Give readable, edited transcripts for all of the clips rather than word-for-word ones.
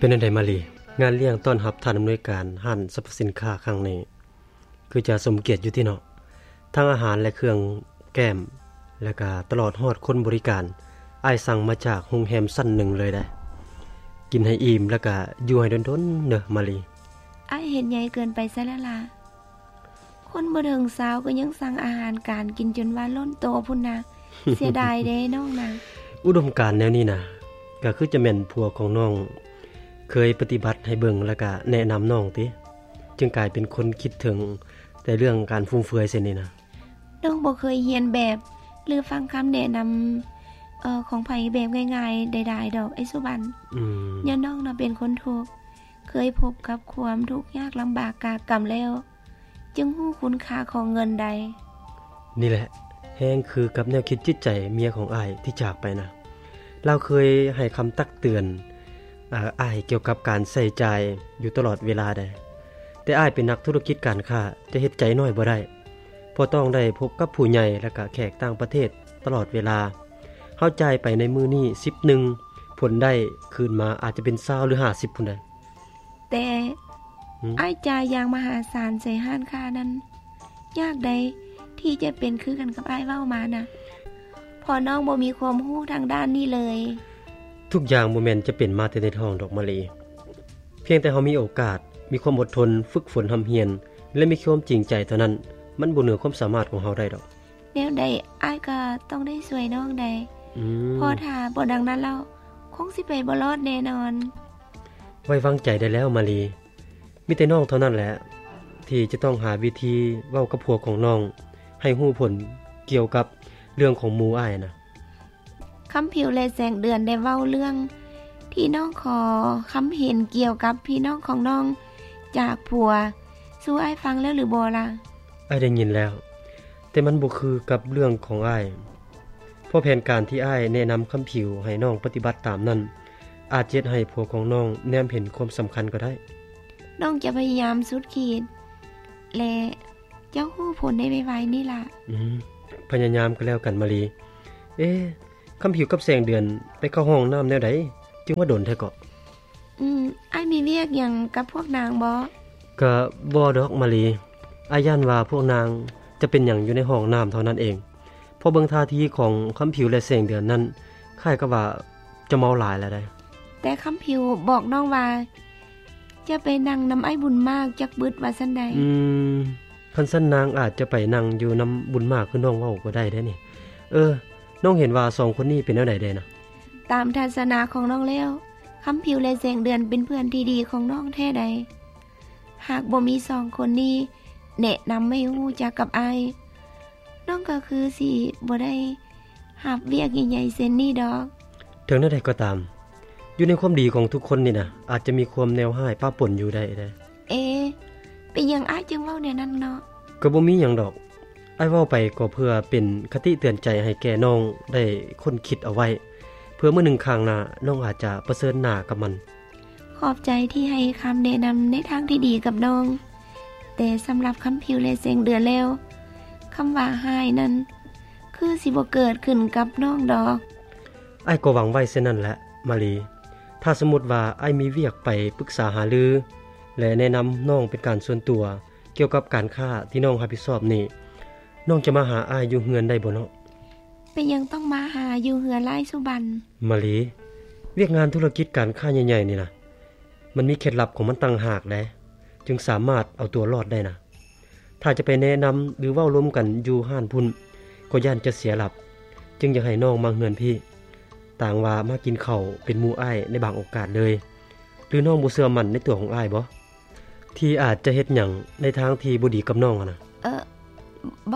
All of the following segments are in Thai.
เป็นจังได๋มาลีงานเลี้ยงต้อนรับท่านอำนวยการห้านสรรพสินค้าครั้งนี้คือจะสมเกียรติอยู่ที่เนาะทั้งอาหารและเครื่องแก้มและก็ตลอดฮอดคนบริการอ้ายสั่งมาจากโรงแรมชั้นหนึ่งเลยได้กินให้อิ่มแล้วก็อยู่ให้ดนๆเด้อมาลีอ้ายเฮ็ดใหญ่เกินไปซะแล้วล่ะคนบ่ถึงสาวก็ยังสั่งอาหารการกินจนว่าล้นโตพุ่นน่ะ เสียดายเด้น้องน่ะอุดมการณ์แนวนี้น่ะก็คือจะแม่นผัวของน้องเคยปฏิบัติให้เบิ่งแล้วก็แนะนำน้องติจึงกลายเป็นคนคิดถึงแต่เรื่องการฟุ่มเฟือยเช่นนี้นะน้องบ่เคยเรียนแบบหรือฟังคำแนะนำของไผแบบง่ายๆใดๆดอกไอ้สุบันย้อนน้องน่ะเป็นคนทุกข์เคยพบกับความทุกข์ยากลำบากกากรรมแล้วจึงฮู้คุณค่าของเงินใดนี่แหละแฮงคือกับแนวคิดจิตใจเมียของอ้ายที่จากไปนะเราเคยให้คำตักเตือนอ้ายเกี่ยวกับการใส่จ่ายอยู่ตลอดเวลาได้แต่อ้ายเป็นนักธุรกิจการค้าจะเฮ็ดใจน้อยบ่ได้เพราะต้องได้พบกับผู้ใหญ่และก็แขกต่างประเทศตลอดเวลาเฮาจ่ายไปในมื้อนี้10นึงผลได้คืนมาอาจจะเป็น20หรือ50พุ่นได้แต่อ้ายจ่ายอย่างมหาศาลใส่ห้านค้านั้นยากใดที่จะเป็นคือกันกับอ้ายเว้ามานะพอน้องบ่มีความรู้ทางด้านนี้เลยทุกอย่างบ่แม่นจะเป็นมาแต่ในท้องดอกมะลีเพียงแต่เฮามีโอกาสมีความอดทนฝึกฝนทำเรียนและมีความจริงใจเท่านั้นมันบ่เหนือความสามารถของเฮาได้ดอกแนวใดอ้ายก็ต้องได้ช่วยน้องได้พอถ้าบ่ดังนั้นแล้วคงสิไปบ่รอดแน่นอนไว้วางใจได้แล้วมาลีมีแต่น้องเท่านั้นแหละที่จะต้องหาวิธีเว้ากับผัวของน้องให้ฮู้ผลเกี่ยวกับเรื่องของหมู่อ้ายนะคำผิวและแสงเดือนได้เว้าเรื่องที่น้องขอคำเห็นเกี่ยวกับพี่น้องของน้องจากผัวสู่อ้ายฟังแล้วหรือบ่ล่ะอ้ายได้ยินแล้วแต่มันบ่คือกับเรื่องของอ้ายเพราะแผนการที่อ้ายแนะนำคำผิวให้น้องปฏิบัติตามนั้นอาจเฮ็ดให้ผัวของน้องแนมเห็นความสำคัญก็ได้น้องจะพยายามสุดขีดและเจ้าฮู้ผลได้ไวๆนี่ล่ะพยายามก็แล้วกันมาลีคำผิวกับแสงเดือนไปเข้าห้องน้ำแนวใดจึงว่าโดนแท้เกาะอ้ายมีเวียกหยังกับพวกนางบ่ก็บ่ดอกมาลีอ้ายย่านว่าพวกนางจะเป็นหยังอยู่ในห้องน้ำเท่านั้นเองเพราะเบิ่งท่าทีของคำผิวและแสงเดือนนั้นคล้ายกับว่าจะเมาหลายแล้วได้แต่คำผิวบอกน้องว่าจะไปนั่งนำไอ้บุญมากจักบึดว่าซั่นใดคันซั่นนางอาจจะไปนั่งอยู่นำบุญมากคือน้องเว้าก็ได้เด้นี่น้องเห็นว่า2คนนี้เป็นแนวใดได้นะตามทัศนะของน้องแล้วคำผิวและแสงเดือนเป็นเพื่อนที่ดีของน้องแท้ใดหากบ่มี2คนนี้แนะนำให้ฮู้จักกับอ้ายน้องก็คือสิบ่ได้รับเวียกใหญ่ๆเช่นนี้ดอกถึงนั้นใดก็ตามอยู่ในความดีของทุกคนนี่นะอาจจะมีความแนวร้ายป้าป่นอยู่ได้เป็นหยังอ้ายจึงเว้าแนวนั้นเนาะก็บ่มีหยังดอกอ้ายเว้าไปก็เพื่อเป็นคติเตือนใจให้แก่น้องได้ค้นคิดเอาไว้เพื่อมื้อหนึ่งข้างหน้าน้องอาจจะประเสริฐหน้ากับมันขอบใจที่ให้คำแนะนำในทางที่ดีกับน้องแต่สำหรับคำผิวและแสงเดือนแล้วคำว่าหายนั้นคือสิบ่เกิดขึ้นกับน้องดอกอ้ายก็หวังไว้เช่นนั้นแหละมาลีถ้าสมมุติว่าอ้ายมีเวียกไปปรึกษาหารือและแนะนำน้องเป็นการส่วนตัวเกี่ยวกับการค้าที่น้องรับผิดชอบนี่น้องจะมาหาอ้ายอยู่เฮือนได้บ่เนาะเป็นยังต้องมาหาอยู่เฮือนหลายสุบันมาลีเวียกงานธุรกิจการค้าใหญ่ๆนี่นะมันมีเคล็ดลับของมันต่างหากแหละจึงสามารถเอาตัวรอดได้นะถ้าจะไปแนะนำหรือเว้าร่วมกันอยู่ห้านพุ่นก็ย่านจะเสียหลับจึงอยากให้น้องมาเฮือนพี่ต่างว่ามากินข้าวเป็นหมู่อ้ายในบางโอกาสเลยหรือน้องบ่เชื่อมั่นในตัวของอ้ายบ่ที่อาจจะเฮ็ดหยังในทางที่บ่ดีกับน้องนะบ่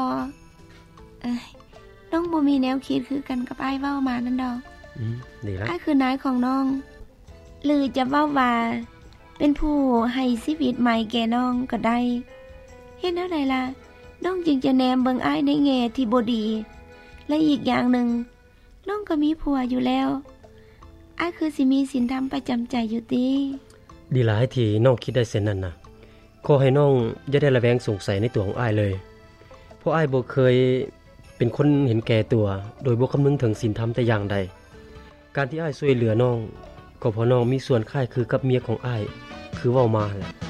น้องบ่มีแนวคิดคือกันกับอ้ายเว้ามานั่นดอกดีแล้วอ้ายคือนายของน้องหรือจะเว้าว่าเป็นผู้ให้ชีวิตใหม่แก่น้องก็ได้เฮ็ดแนวใดล่ะน้องจึงจะแนมเบิ่งอ้ายในแง่ที่บ่ดีและอีกอย่างหนึ่งน้องก็มีผัวอยู่แล้วอ้ายคือสิมีศีลธรรมประจำใจอยู่ติดีหลายที่น้องคิดได้เช่นนั้นนะขอให้น้องอย่าได้ระแวงสงสัยในตัวของอ้ายเลยเพราะอ้ายบ่เคยเป็นคนเห็นแก่ตัวโดยบ่คำนึงถึงศีลธรรมแต่อย่างใดการที่อ้ายช่วยเหลือน้องก็ก็เพราะน้องมีส่วนคล้ายคือกับเมียของอ้ายคือเว้ามาแหละ